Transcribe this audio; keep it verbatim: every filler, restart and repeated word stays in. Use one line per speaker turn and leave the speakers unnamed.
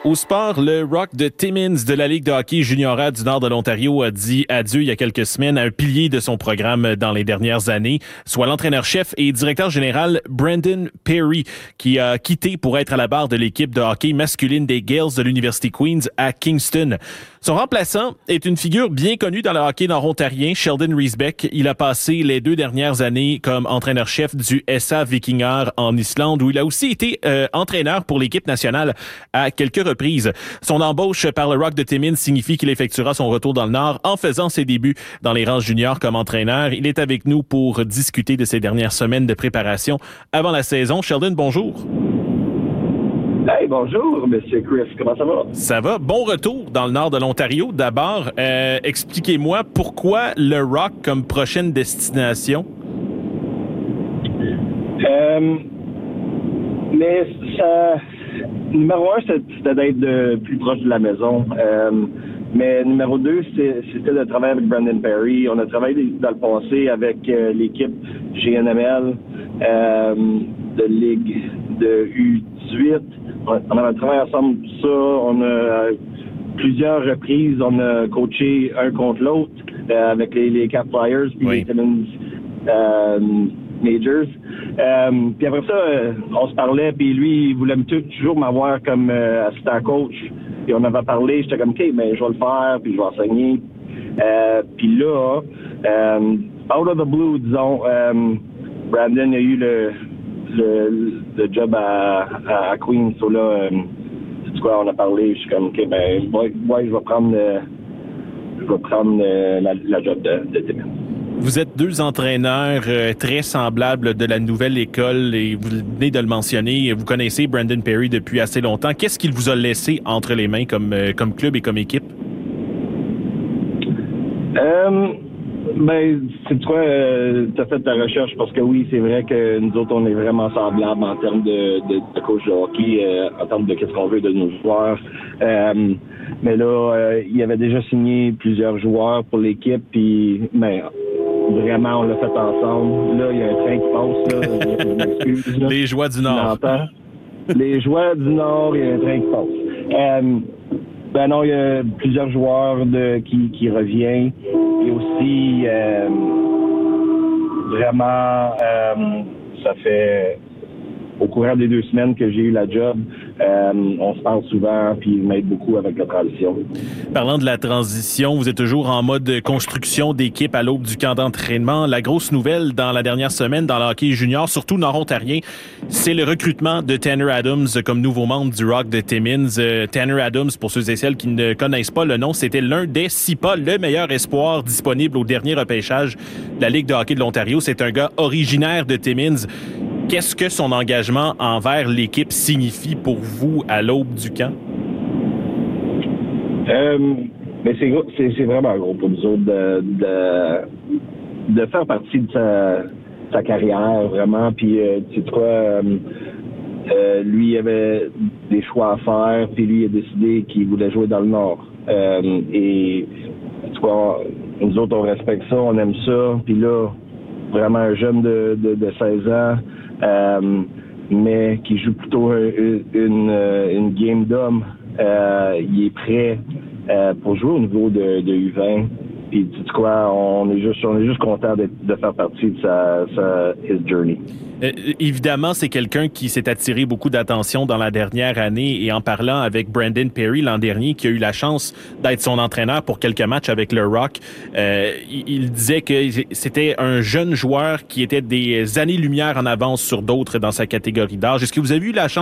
Au sport, le Rock de Timmins de la Ligue de hockey junior A du nord de l'Ontario a dit adieu il y a quelques semaines à un pilier de son programme dans les dernières années, soit l'entraîneur-chef et directeur général Brandon Perry, qui a quitté pour être à la barre de l'équipe de hockey masculine des Gales de l'Université Queen's à Kingston. Son remplaçant est une figure bien connue dans le hockey nord-ontarien, Sheldon Riesbeck. Il a passé les deux dernières années comme entraîneur-chef du S A Vikingar en Islande, où il a aussi été euh, entraîneur pour l'équipe nationale à quelques reprises. Son embauche par le Rock de Timmins signifie qu'il effectuera son retour dans le Nord en faisant ses débuts dans les rangs juniors comme entraîneur. Il est avec nous pour discuter de ses dernières semaines de préparation avant la saison. Sheldon, bonjour.
Hey, bonjour, Monsieur Chris. Comment ça va?
Ça va. Bon retour dans le nord de l'Ontario. D'abord, euh, expliquez-moi pourquoi le Rock comme prochaine destination?
Euh, mais ça... Numéro un, c'était d'être de, plus proche de la maison. Euh, mais numéro deux, c'était de travailler avec Brandon Perry. On a travaillé dans le passé avec euh, l'équipe G N M L euh, de Ligue de U dix-huit. On a travaillé ensemble pour ça. On a plusieurs reprises, on a coaché un contre l'autre euh, avec les, les Cap Flyers puis
oui.
les Timmins euh, Majors. Euh, puis après ça, euh, on se parlait, puis lui, il voulait toujours m'avoir comme euh, assistant coach. Puis on avait parlé, j'étais comme, OK, mais je vais le faire, puis je vais enseigner. Euh, puis là, euh, out of the blue, disons, euh, Brandon a eu le Le, le job à, à, à Queens. So là, euh, c'est quoi, on a parlé, je suis comme, OK, ben, ouais, ouais je vais prendre, euh, je vais prendre euh, la, la job de, de Timmins.
Vous êtes deux entraîneurs euh, très semblables de la nouvelle école et vous venez de le mentionner. Vous connaissez Brandon Perry depuis assez longtemps. Qu'est-ce qu'il vous a laissé entre les mains comme, euh, comme club et comme équipe?
Euh, Ben, c'est quoi, euh, tu as fait ta recherche parce que oui, c'est vrai que nous autres, on est vraiment semblables en termes de, de, de coach de hockey, euh, en termes de qu'est-ce qu'on veut de nos joueurs. Euh, mais là, euh, il avait déjà signé plusieurs joueurs pour l'équipe, puis ben, vraiment, on l'a fait ensemble. Là, il y a un train qui passe, là. Je m'excuse, là.
Les joies du Nord.
Les joies du Nord, il y a un train qui passe. Euh, Ben non, il y a plusieurs joueurs de, qui, qui reviennent. Et aussi, euh, vraiment, euh, ça fait au courant des deux semaines que j'ai eu la job, euh, on se parle souvent, puis il m'aide beaucoup avec la transition.
Parlant de la transition, vous êtes toujours en mode construction d'équipe à l'aube du camp d'entraînement. La grosse nouvelle dans la dernière semaine dans le hockey junior, surtout nord-ontarien, c'est le recrutement de Tanner Adams comme nouveau membre du Rock de Timmins. Euh, Tanner Adams, pour ceux et celles qui ne connaissent pas le nom, c'était l'un des, si pas le meilleur espoir disponible au dernier repêchage de la Ligue de hockey de l'Ontario. C'est un gars originaire de Timmins. Qu'est-ce que son engagement envers l'équipe signifie pour vous à l'aube du camp?
Euh, mais c'est, c'est, c'est vraiment gros pour nous autres de, de, de faire partie de sa, sa carrière, vraiment. Puis, euh, tu sais quoi, euh, euh, lui, il avait des choix à faire, puis lui, il a décidé qu'il voulait jouer dans le Nord. Euh, et, tu vois, nous autres, on respecte ça, on aime ça. Puis là, vraiment un jeune de, de, de seize ans, euh, mais qui joue plutôt une, une, une game d'homme. Euh, il est prêt euh, pour jouer au niveau de, de U vingt. Puis tu sais quoi, on est juste, on est juste content de, de faire partie de sa, sa his journey.
Euh, évidemment, c'est quelqu'un qui s'est attiré beaucoup d'attention dans la dernière année et en parlant avec Brandon Perry l'an dernier, qui a eu la chance d'être son entraîneur pour quelques matchs avec le Rock, euh, il, il disait que c'était un jeune joueur qui était des années-lumière en avance sur d'autres dans sa catégorie d'âge. Est-ce que vous avez eu la chance